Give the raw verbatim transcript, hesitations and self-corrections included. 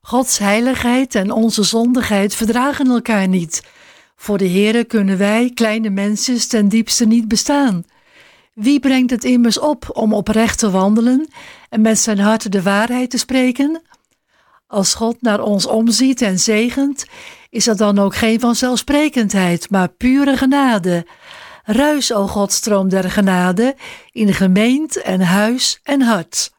Gods heiligheid en onze zondigheid verdragen elkaar niet. Voor de Heere kunnen wij, kleine mensjes, ten diepste niet bestaan. Wie brengt het immers op om oprecht te wandelen en met zijn hart de waarheid te spreken? Als God naar ons omziet en zegent, is dat dan ook geen vanzelfsprekendheid, maar pure genade. Ruis, o Godstroom der genade, in gemeente en huis en hart.